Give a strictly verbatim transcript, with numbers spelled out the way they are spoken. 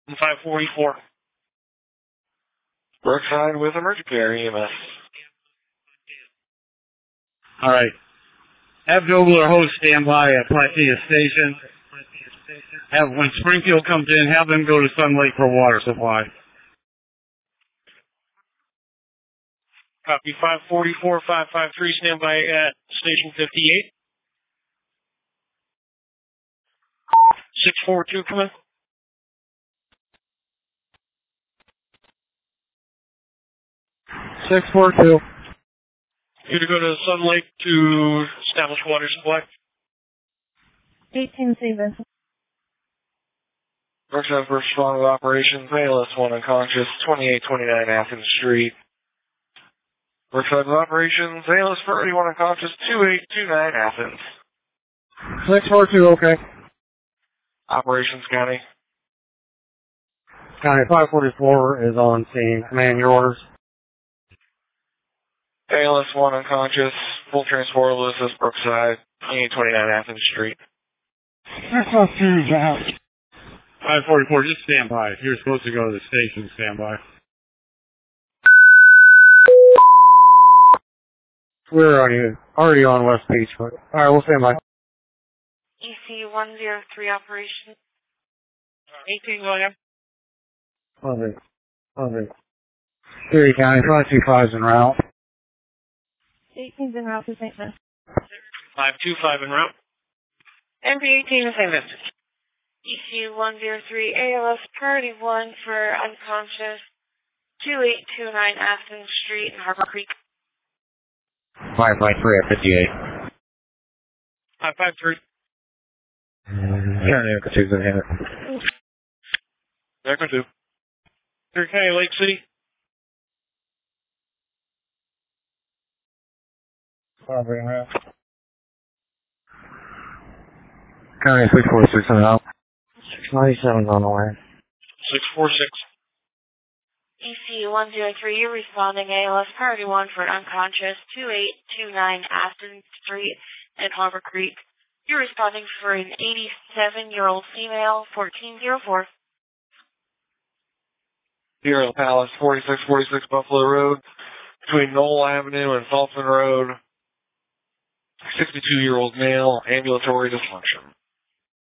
five forty-four. Brookside with emergency care E M S. All right. Have Dobler host stand by at Platea Station. Have, when Springfield comes in, have them go to Sun Lake for water supply. Copy five forty-four, five five three, stand by at Station fifty-eight. six four two, come in. six four two. You're to go to Sun Lake to establish water supply. eighteen Stevens. Brookside first responder operations, A L S one unconscious, twenty-eight twenty-nine Athens Street. Brookside operations, A L S thirty-one unconscious, twenty-eight twenty-nine Athens. six four two, okay. Operations County. County five forty-four is on scene. Command your orders. A L S one unconscious, full transport, Ulysses, Brookside, twenty-eight twenty-nine Athens Street. six four two is out. five forty-four, just stand by. If you're supposed to go to the station, stand by. We're already, already on West Beach, but alright, we'll stand by. E C one zero three operation. eighteen William. Love it. Love it. Erie County, five two five is en route. eighteen's en route to Saint Vincent. five two five en route. M P eighteen to Saint Vincent. E C one zero three, A L S priority one for unconscious, twenty-eight twenty-nine Athens Street in Harbor Creek. five five three at fifty-eight. five five three. County Echo two, Echo Echo two. Erie County, Lake City. Probably en route. County six four six and out. six ninety-seven's on the way. six four six. E C one zero three, you're responding A L S priority one for an unconscious, twenty-eight twenty-nine Athens Street in Harbor Creek. You're responding for an eighty-seven-year-old female, fourteen oh four. Bureau Palace, forty-six forty-six Buffalo Road, between Knoll Avenue and Saltzman Road. sixty-two-year-old male, ambulatory dysfunction.